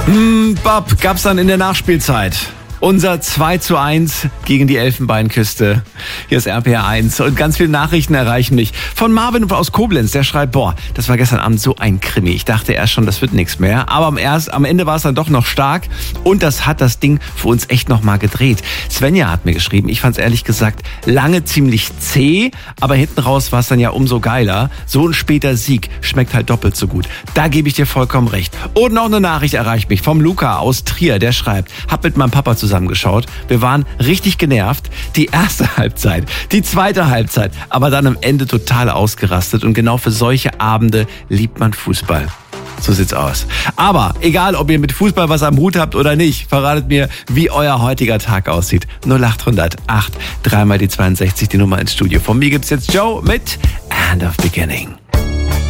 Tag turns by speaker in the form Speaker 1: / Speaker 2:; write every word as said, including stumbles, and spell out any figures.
Speaker 1: Hm, Bob, gab's dann in der Nachspielzeit. Unser zwei zu eins gegen die Elfenbeinküste. Hier ist R P R eins und ganz viele Nachrichten erreichen mich. Von Marvin aus Koblenz, der schreibt, boah, das war gestern Abend so ein Krimi. Ich dachte erst schon, das wird nichts mehr. Aber am, erst, am Ende war es dann doch noch stark und das hat das Ding für uns echt nochmal gedreht. Svenja hat mir geschrieben, ich fand es ehrlich gesagt lange ziemlich zäh, aber hinten raus war es dann ja umso geiler. So ein später Sieg schmeckt halt doppelt so gut. Da gebe ich dir vollkommen recht. Und noch eine Nachricht erreicht mich vom Luca aus Trier, der schreibt, hab mit meinem Papa zusammen geschaut. Wir waren richtig genervt. Die erste Halbzeit, die zweite Halbzeit, aber dann am Ende total ausgerastet. Und genau für solche Abende liebt man Fußball. So sieht's aus. Aber egal, ob ihr mit Fußball was am Hut habt oder nicht, verratet mir, wie euer heutiger Tag aussieht. null acht hundert acht, dreimal die zweiundsechzig, die Nummer ins Studio. Von mir gibt's jetzt Joe mit And of Beginning.